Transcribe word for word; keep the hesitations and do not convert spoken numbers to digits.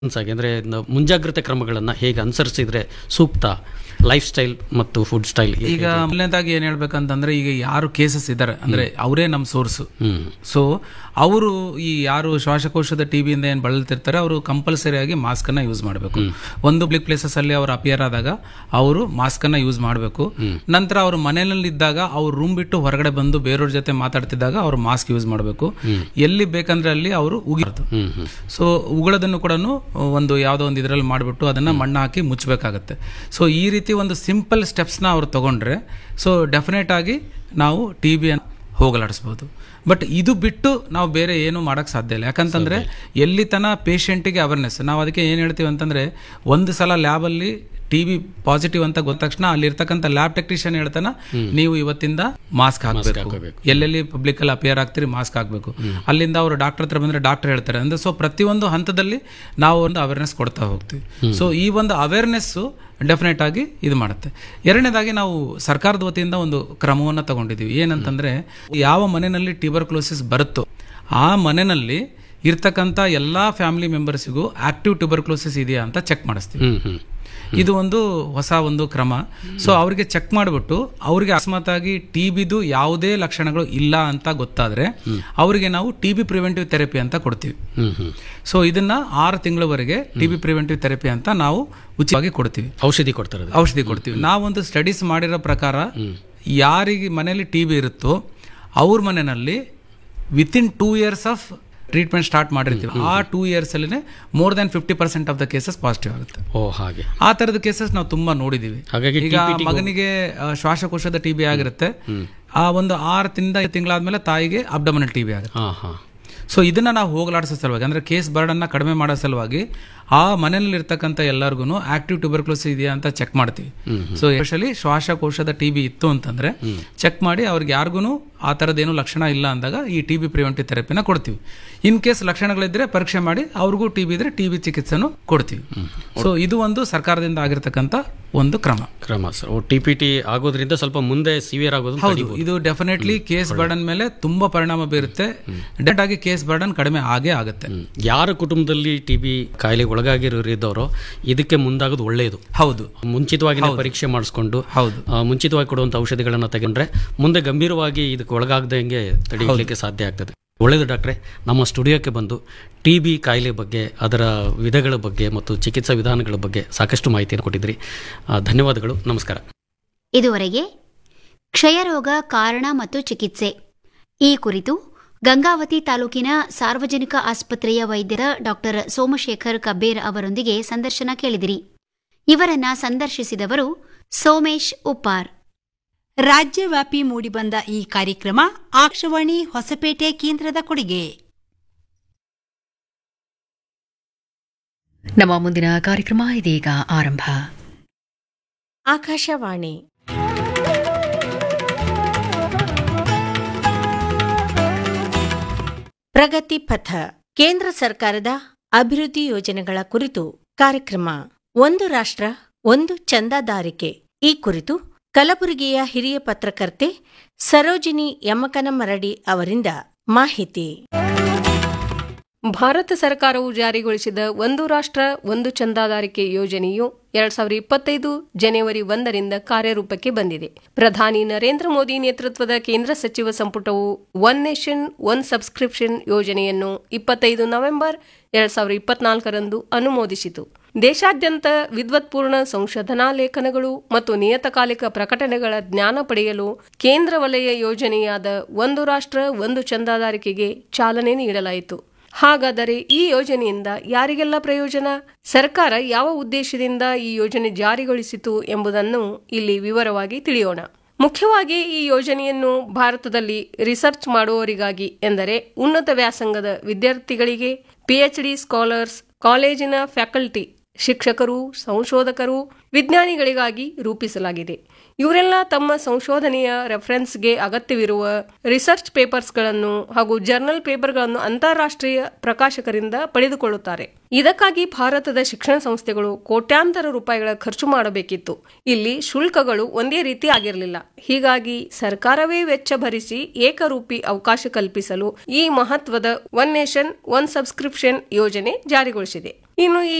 ಆಗಿ ಅಂದರೆ ಮುಂಜಾಗ್ರತೆ ಕ್ರಮಗಳನ್ನು ಹೇಗೆ ಅನುಸರಿಸಿದ್ರೆ ಸೂಕ್ತ ಲೈಫ್ ಸ್ಟೈಲ್ ಮತ್ತು ಫುಡ್ ಸ್ಟೈಲ್? ಈಗ ಮೊದಲನೇದಾಗಿ ಏನ್ ಹೇಳ್ಬೇಕಂತಂದ್ರೆ, ಈಗ ಯಾರು ಕೇಸಸ್ ಇದ್ದಾರೆ ಅಂದ್ರೆ ಅವರೇ ನಮ್ಮ ಸೋರ್ಸ್. ಸೊ ಅವರು ಈ ಯಾರು ಶ್ವಾಸಕೋಶದ ಟಿಬಿಯಿಂದ ಏನ್ ಬಳಲ್ತಿರ್ತಾರೆ ಅವರು ಕಂಪಲ್ಸರಿ ಆಗಿ ಮಾಸ್ಕ್ ಅನ್ನ ಯೂಸ್ ಮಾಡಬೇಕು. ಒಂದು ಪಬ್ಲಿಕ್ ಪ್ಲೇಸಸ್ ಅಲ್ಲಿ ಅವರು ಅಪಿಯರ್ ಆದಾಗ ಅವರು ಮಾಸ್ಕ್ ಅನ್ನ ಯೂಸ್ ಮಾಡಬೇಕು. ನಂತರ ಅವರು ಮನೆಯಲ್ಲಿ ಇದ್ದಾಗ ಅವ್ರು ರೂಮ್ ಬಿಟ್ಟು ಹೊರಗಡೆ ಬಂದು ಬೇರೆಯವ್ರ ಜೊತೆ ಮಾತಾಡ್ತಿದ್ದಾಗ ಅವರು ಮಾಸ್ಕ್ ಯೂಸ್ ಮಾಡಬೇಕು. ಎಲ್ಲಿ ಬೇಕಂದ್ರೆ ಅಲ್ಲಿ ಅವರು ಉಗಿಬಾರ್ದು. ಸೊ ಉಗುಳೋದನ್ನು ಕೂಡ ಒಂದು ಯಾವುದೋ ಒಂದು ಇದರಲ್ಲಿ ಮಾಡಿಬಿಟ್ಟು ಅದನ್ನ ಮಣ್ಣು ಹಾಕಿ ಮುಚ್ಚಬೇಕಾಗತ್ತೆ. ಸೊ ಈ ರೀತಿ ಒಂದು ಸಿಂಪಲ್ ಸ್ಟೆಪ್ಸ್ನ ಅವ್ರು ತಗೊಂಡ್ರೆ ಸೊ ಡೆಫಿನೆಟ್ ಆಗಿ ನಾವು ಟಿ ಬಿಯನ್ನು ಹೋಗಲಾಡಿಸ್ಬೋದು. ಬಟ್ ಇದು ಬಿಟ್ಟು ನಾವು ಬೇರೆ ಏನು ಮಾಡೋಕ್ಕೆ ಸಾಧ್ಯ ಇಲ್ಲ. ಯಾಕಂತಂದ್ರೆ ಎಲ್ಲಿ ತನ ಪೇಷಂಟಿಗೆ ಅವೇರ್ನೆಸ್, ನಾವು ಅದಕ್ಕೆ ಏನು ಹೇಳ್ತೀವಿ ಅಂತಂದ್ರೆ, ಒಂದು ಸಲ ಲ್ಯಾಬಲ್ಲಿ ಟಿ ಬಿ ಪಾಸಿಟಿವ್ ಅಂತ ಗೊತ್ತ ತಕ್ಷಣ ಅಲ್ಲಿರ್ತಕ್ಕಂಥ ಲ್ಯಾಬ್ ಟೆಕ್ನಿಷಿಯನ್ ಹೇಳ್ತಾನ ನೀವು ಇವತ್ತಿಂದ ಮಾಸ್ಕ್ ಹಾಕಬೇಕು, ಎಲ್ಲೆಲ್ಲಿ ಪಬ್ಲಿಕ್ ಅಲ್ಲಿ ಅಪಿಯರ್ ಆಗ್ತೀರಿ ಮಾಸ್ಕ್ ಹಾಕಬೇಕು. ಅಲ್ಲಿಂದ ಅವರು ಡಾಕ್ಟರ್ ಹತ್ರ ಬಂದ್ರೆ ಡಾಕ್ಟರ್ ಹೇಳ್ತಾರೆ ಅಂದ್ರೆ. ಸೊ ಪ್ರತಿಯೊಂದು ಹಂತದಲ್ಲಿ ನಾವು ಒಂದು ಅವೇರ್ನೆಸ್ ಕೊಡ್ತಾ ಹೋಗ್ತೀವಿ. ಸೊ ಈ ಒಂದು ಅವೇರ್ನೆಸ್ ಡೆಫಿನೆಟ್ ಆಗಿ ಇದು ಮಾಡುತ್ತೆ. ಎರಡನೇದಾಗಿ ನಾವು ಸರ್ಕಾರದ ವತಿಯಿಂದ ಒಂದು ಕ್ರಮವನ್ನು ತಗೊಂಡಿದ್ದೀವಿ. ಏನಂತಂದ್ರೆ, ಯಾವ ಮನೆಯಲ್ಲಿ ಟ್ಯೂಬರ್ಕ್ಲೋಸಿಸ್ ಬರುತ್ತೋ ಆ ಮನೆಯಲ್ಲಿ ಇರ್ತಕ್ಕಂಥ ಎಲ್ಲಾ ಫ್ಯಾಮಿಲಿ ಮೆಂಬರ್ಸಿಗೂ ಆಕ್ಟಿವ್ ಟ್ಯೂಬರ್ಕ್ಲೋಸಿಸ್ ಇದೆಯಾ ಅಂತ ಚೆಕ್ ಮಾಡಿಸ್ತೀವಿ. ಇದು ಒಂದು ಹೊಸ ಒಂದು ಕ್ರಮ. ಸೊ ಅವ್ರಿಗೆ ಚೆಕ್ ಮಾಡಿಬಿಟ್ಟು ಅವ್ರಿಗೆ ಅಕಸ್ಮಾತ್ ಆಗಿ ಟಿ ಬಿದು ಯಾವುದೇ ಲಕ್ಷಣಗಳು ಇಲ್ಲ ಅಂತ ಗೊತ್ತಾದ್ರೆ ಅವರಿಗೆ ನಾವು ಟಿ ಬಿ ಪ್ರಿವೆಂಟಿವ್ ಥೆರಪಿ ಅಂತ ಕೊಡ್ತೀವಿ. ಸೊ ಇದನ್ನ ಆರು ತಿಂಗಳವರೆಗೆ ಟಿ ಬಿ ಪ್ರಿವೆಂಟಿವ್ ಥೆರಪಿ ಅಂತ ನಾವು ಉಚಿತವಾಗಿ ಕೊಡ್ತೀವಿ. ಔಷಧಿ ಕೊಡ್ತಾರೆ ಔಷಧಿ ಕೊಡ್ತೀವಿ. ನಾವೊಂದು ಸ್ಟಡೀಸ್ ಮಾಡಿರೋ ಪ್ರಕಾರ ಯಾರಿಗೆ ಮನೆಯಲ್ಲಿ ಟಿ ಬಿ ಇರುತ್ತೋ ಅವ್ರ ಮನೆಯಲ್ಲಿ within two years of treatment start ಮಾಡಿರ್ತೀವಿ. ಆ ಟೂ ಇಯರ್ಸ್ ಅಲ್ಲಿ more than fifty percent of the cases positive ಆಗುತ್ತೆ. ಓ ಹಾಗೆ ಆ ತರದ ಕೇಸಸ್ ನಾವು ತುಂಬಾ ನೋಡಿದೀವಿ. ಈಗ ಮಗನಿಗೆ ಶ್ವಾಸಕೋಶದ ಟಿ ಬಿ ಆಗಿರುತ್ತೆ, ಆ ಒಂದು ಆರು ತಿಂದ ತಿಂಗಳಾದ್ಮೇಲೆ ತಾಯಿಗೆ ಅಬ್ಡಮಿನಲ್ ಟಿ ಬಿ ಆಗುತ್ತೆ. ಸೊ ಇದನ್ನ ನಾವು ಹೋಗಲಾಡಿಸೋ ಸಲುವಾಗಿ ಅಂದ್ರೆ ಕೇಸ್ ಬರ್ಡನ್ನ ಕಡಿಮೆ ಮಾಡೋ ಸಲುವಾಗಿ ಆ ಮನೆಯಲ್ಲಿ ಇರ್ತಕ್ಕಂಥ ಎಲ್ಲರಿಗೂ ಆಕ್ಟಿವ್ ಟ್ಯೂಬರ್ಕ್ಲೋಸಿಸ್ ಇದೆಯಾ ಅಂತ ಚೆಕ್ ಮಾಡ್ತೀವಿ. ಸೊ ಎಸ್ಪೆಷಲಿ ಶ್ವಾಸಕೋಶದ ಟಿ ಬಿ ಇತ್ತು ಅಂತಂದ್ರೆ ಚೆಕ್ ಮಾಡಿ ಅವ್ರಿಗೆ ಯಾರಿಗೂ ಆ ತರದೇನು ಲಕ್ಷಣ ಇಲ್ಲ ಅಂದಾಗ ಈ ಟಿ ಬಿ ಪ್ರಿವೆಂಟಿವ್ ಥೆರಪಿನ ಕೊಡ್ತೀವಿ. ಇನ್ ಕೇಸ್ ಲಕ್ಷಣಗಳಿದ್ರೆ ಪರೀಕ್ಷೆ ಮಾಡಿ ಅವ್ರಿಗೂ ಟಿ ಬಿ ಇದ್ರೆ ಟಿ ಬಿ ಚಿಕಿತ್ಸೆನೂ ಕೊಡ್ತೀವಿ. ಸೊ ಇದು ಒಂದು ಸರ್ಕಾರದಿಂದ ಆಗಿರ್ತಕ್ಕಂಥ ಒಂದು ಕ್ರಮ ಕ್ರಮ ಸರ್. ಟಿ ಪಿ ಟಿ ಆಗೋದ್ರಿಂದ ಸ್ವಲ್ಪ ಮುಂದೆ ಸಿವಿಯರ್ ಆಗೋದು ಹೌದು. ಇದು ಡೆಫಿನೆಟ್ಲಿ ಕೇಸ್ ಬರ್ಡನ್ ಮೇಲೆ ತುಂಬಾ ಪರಿಣಾಮ ಬೀರುತ್ತೆ. ಡೆಫಿನೆಟ್ ಆಗಿ ಕೇಸ್ ಬರ್ಡನ್ ಕಡಿಮೆ ಆಗೇ ಆಗುತ್ತೆ. ಯಾರ ಕುಟುಂಬದಲ್ಲಿ ಟಿ ಬಿ ಕಾಯಿಲೆ ಒಳಗಾಗಿರೋರಿದ್ದವರು ಇದಕ್ಕೆ ಮುಂದಾಗೋದು ಒಳ್ಳೆಯದು. ಹೌದು, ಮುಂಚಿತವಾಗಿ ಪರೀಕ್ಷೆ ಮಾಡಿಸ್ಕೊಂಡು ಹೌದು ಮುಂಚಿತವಾಗಿ ಕೊಡುವಂತ ಔಷಧಿಗಳನ್ನ ತಗೊಂಡ್ರೆ ಮುಂದೆ ಗಂಭೀರವಾಗಿ ಇದಕ್ಕೆ ಒಳಗಾಗದಂಗೆ ತಡೆಯಲಿಕ್ಕೆ ಸಾಧ್ಯ ಆಗ್ತದೆ. ಒಳ್ಳೆಯದು ಡಾಕ್ಟ್ರೆ, ನಮ್ಮ ಸ್ಟುಡಿಯೋಕ್ಕೆ ಬಂದು ಟಿ ಬಿ ಕಾಯಿಲೆ ಬಗ್ಗೆ, ಅದರ ವಿಧಗಳ ಬಗ್ಗೆ ಮತ್ತು ಚಿಕಿತ್ಸಾ ವಿಧಾನಗಳ ಬಗ್ಗೆ ಸಾಕಷ್ಟು ಮಾಹಿತಿಯನ್ನು ಕೊಟ್ಟಿದ್ರಿ. ಧನ್ಯವಾದಗಳು, ನಮಸ್ಕಾರ. ಇದುವರೆಗೆ ಕ್ಷಯರೋಗ ಕಾರಣ ಮತ್ತು ಚಿಕಿತ್ಸೆ ಈ ಕುರಿತು ಗಂಗಾವತಿ ತಾಲೂಕಿನ ಸಾರ್ವಜನಿಕ ಆಸ್ಪತ್ರೆಯ ವೈದ್ಯರ ಡಾಕ್ಟರ್ ಸೋಮಶೇಖರ್ ಕಬ್ಬೇರ್ ಅವರೊಂದಿಗೆ ಸಂದರ್ಶನ ಕೇಳಿದಿರಿ. ಇವರನ್ನ ಸಂದರ್ಶಿಸಿದವರು ಸೋಮೇಶ್ ಉಪ್ಪಾರ್. ರಾಜ್ಯವ್ಯಾಪಿ ಮೂಡಿಬಂದ ಈ ಕಾರ್ಯಕ್ರಮ ಆಕಾಶವಾಣಿ ಹೊಸಪೇಟೆ ಕೇಂದ್ರದ ಕೊಡುಗೆ. ನಮ್ಮ ಮುಂದಿನ ಕಾರ್ಯಕ್ರಮ ಇದೀಗ ಆರಂಭ. ಆಕಾಶವಾಣಿ ಪ್ರಗತಿ ಪಥ, ಕೇಂದ್ರ ಸರ್ಕಾರದ ಅಭಿವೃದ್ಧಿ ಯೋಜನೆಗಳ ಕುರಿತು ಕಾರ್ಯಕ್ರಮ. ಒಂದು ರಾಷ್ಟ್ರ ಒಂದು ಚಂದಾದಾರಿಕೆ ಈ ಕುರಿತು ಕಲಬುರಗಿಯ ಹಿರಿಯ ಪತ್ರಕರ್ತೆ ಸರೋಜಿನಿ ಯಮಕನಮರಡಿ ಅವರಿಂದ ಮಾಹಿತಿ. ಭಾರತ ಸರ್ಕಾರವು ಜಾರಿಗೊಳಿಸಿದ ಒಂದು ರಾಷ್ಟ್ರ ಒಂದು ಚಂದಾದಾರಿಕೆ ಯೋಜನೆಯು ಎರಡ್ ಸಾವಿರದ ಇಪ್ಪತ್ತೈದು ಜನವರಿ ಒಂದರಿಂದ ಕಾರ್ಯರೂಪಕ್ಕೆ ಬಂದಿದೆ. ಪ್ರಧಾನಿ ನರೇಂದ್ರ ಮೋದಿ ನೇತೃತ್ವದ ಕೇಂದ್ರ ಸಚಿವ ಸಂಪುಟವು ಒನ್ ನೇಷನ್ ಒನ್ ಸಬ್ಸ್ಕ್ರಿಪ್ಷನ್ ಯೋಜನೆಯನ್ನು ಇಪ್ಪತ್ತೈದು ನವೆಂಬರ್ ಎರಡ್ ಸಾವಿರದ ಇಪ್ಪತ್ನಾಲ್ಕರಂದು ಅನುಮೋದಿಸಿತು. ದೇಶಾದ್ಯಂತ ವಿದ್ವತ್ಪೂರ್ಣ ಸಂಶೋಧನಾ ಲೇಖನಗಳು ಮತ್ತು ನಿಯತಕಾಲಿಕ ಪ್ರಕಟಣೆಗಳ ಜ್ಞಾನ ಪಡೆಯಲು ಕೇಂದ್ರ ವಲಯ ಯೋಜನೆಯಾದ ಒಂದು ರಾಷ್ಟ್ರ ಒಂದು ಚಂದಾದಾರಿಕೆಗೆ ಚಾಲನೆ ನೀಡಲಾಯಿತು. ಹಾಗಾದರೆ ಈ ಯೋಜನೆಯಿಂದ ಯಾರಿಗೆಲ್ಲ ಪ್ರಯೋಜನ? ಸರ್ಕಾರ ಯಾವ ಉದ್ದೇಶದಿಂದ ಈ ಯೋಜನೆ ಜಾರಿಗೊಳಿಸಿತು ಎಂಬುದನ್ನು ಇಲ್ಲಿ ವಿವರವಾಗಿ ತಿಳಿಯೋಣ. ಮುಖ್ಯವಾಗಿ ಈ ಯೋಜನೆಯನ್ನು ಭಾರತದಲ್ಲಿ ರಿಸರ್ಚ್ ಮಾಡುವವರಿಗಾಗಿ, ಎಂದರೆ ಉನ್ನತ ವ್ಯಾಸಂಗದ ವಿದ್ಯಾರ್ಥಿಗಳಿಗೆ, ಪಿಎಚ್ಡಿ ಸ್ಕಾಲರ್ಸ್, ಕಾಲೇಜಿನ ಫ್ಯಾಕಲ್ಟಿ, ಶಿಕ್ಷಕರು, ಸಂಶೋಧಕರು, ವಿಜ್ಞಾನಿಗಳಿಗಾಗಿ ರೂಪಿಸಲಾಗಿದೆ. ಇವರೆಲ್ಲ ತಮ್ಮ ಸಂಶೋಧನೆಯ ರೆಫರೆನ್ಸ್ಗೆ ಅಗತ್ಯವಿರುವ ರಿಸರ್ಚ್ ಪೇಪರ್ಸ್ಗಳನ್ನು ಹಾಗೂ ಜರ್ನಲ್ ಪೇಪರ್ಗಳನ್ನು ಅಂತಾರಾಷ್ಟ್ರೀಯ ಪ್ರಕಾಶಕರಿಂದ ಪಡೆದುಕೊಳ್ಳುತ್ತಾರೆ. ಇದಕ್ಕಾಗಿ ಭಾರತದ ಶಿಕ್ಷಣ ಸಂಸ್ಥೆಗಳು ಕೋಟ್ಯಾಂತರ ರೂಪಾಯಿಗಳ ಖರ್ಚು ಮಾಡಬೇಕಿತ್ತು. ಇಲ್ಲಿ ಶುಲ್ಕಗಳು ಒಂದೇ ರೀತಿ ಆಗಿರಲಿಲ್ಲ. ಹೀಗಾಗಿ ಸರ್ಕಾರವೇ ವೆಚ್ಚ ಭರಿಸಿ ಏಕರೂಪಿ ಅವಕಾಶ ಕಲ್ಪಿಸಲು ಈ ಮಹತ್ವದ ಒನ್ ನೇಷನ್ ಒನ್ ಸಬ್ಸ್ಕ್ರಿಪ್ಷನ್ ಯೋಜನೆ ಜಾರಿಗೊಳಿಸಿದೆ. ಇನ್ನು ಈ